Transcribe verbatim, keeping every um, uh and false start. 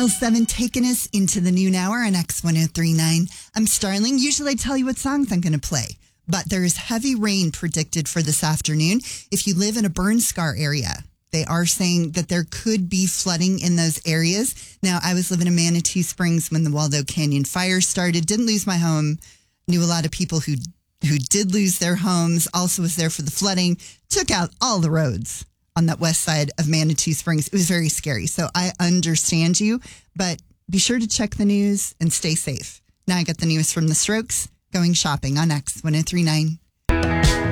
L seven taking us into the noon hour on X one oh three point nine. I'm Starling. Usually I tell you what songs I'm going to play, but there's heavy rain predicted for this afternoon. If you live in a burn scar area, they are saying that there could be flooding in those areas. Now, I was living in Manitou Springs when the Waldo Canyon fire started. Didn't lose my home. Knew a lot of people who who did lose their homes. Also was there for the flooding. Took out all the roads on that west side of Manitou Springs. It was very scary. So I understand you, but be sure to check the news and stay safe. Now I got the news from the Strokes, going shopping on X one oh three point nine.